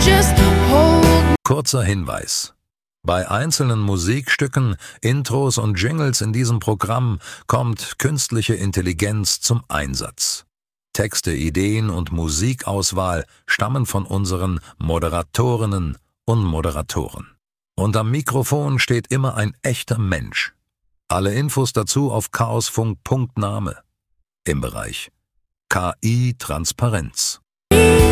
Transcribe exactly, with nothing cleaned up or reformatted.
just hold. Kurzer Hinweis. Bei einzelnen Musikstücken, Intros und Jingles in diesem Programm kommt künstliche Intelligenz zum Einsatz. Texte, Ideen und Musikauswahl stammen von unseren Moderatorinnen und Moderatoren. Und am Mikrofon steht immer ein echter Mensch. Alle Infos dazu auf chaosfunk punkt name im Bereich K I-Transparenz.